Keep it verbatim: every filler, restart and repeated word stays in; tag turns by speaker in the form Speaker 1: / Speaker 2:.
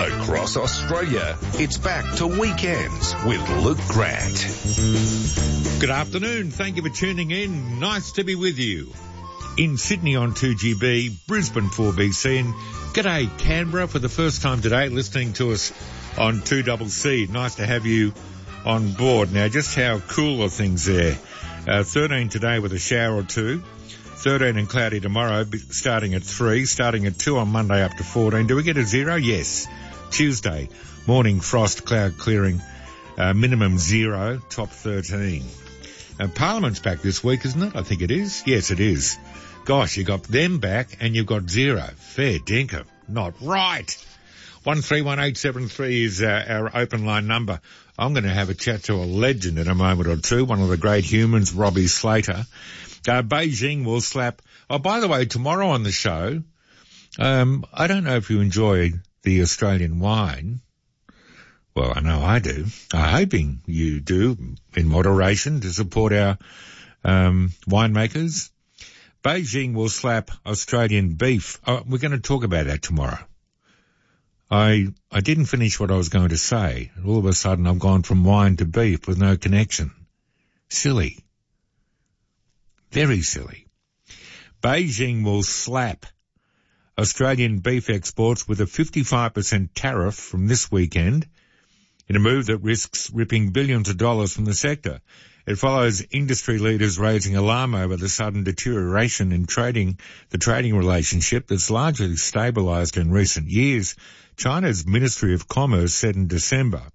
Speaker 1: Across Australia, it's back to Weekends with Luke Grant.
Speaker 2: Good afternoon. Thank you for tuning in. Nice to be with you. In Sydney on two G B, Brisbane four B C, and g'day Canberra for the first time today listening to us on two C C. Nice to have you on board. Now, just how cool are things there? Uh, thirteen today with a shower or two. thirteen and cloudy tomorrow, starting at three, starting at two on Monday up to fourteen. Do we get a zero? Yes. Tuesday, morning frost, cloud clearing, uh, minimum zero, top thirteen. Uh, Parliament's back this week, isn't it? I think it is. Yes, it is. Gosh, you got them back and you've got zero. Fair dinkum. Not right. one three one eight seven three is uh, our open line number. I'm going to have a chat to a legend in a moment or two, one of the great humans, Robbie Slater. Uh, Beijing will slap... Oh, by the way, tomorrow on the show, um, I don't know if you enjoy the Australian wine. Well, I know I do. I'm hoping you do, in moderation, to support our um, winemakers. Beijing will slap Australian beef. Oh, we're going to talk about that tomorrow. I I didn't finish what I was going to say. All of a sudden, I've gone from wine to beef with no connection. Silly. Very silly. Beijing will slap Australian beef exports with a fifty-five percent tariff from this weekend in a move that risks ripping billions of dollars from the sector. It follows industry leaders raising alarm over the sudden deterioration in trading, the trading relationship that's largely stabilised in recent years. China's Ministry of Commerce said in December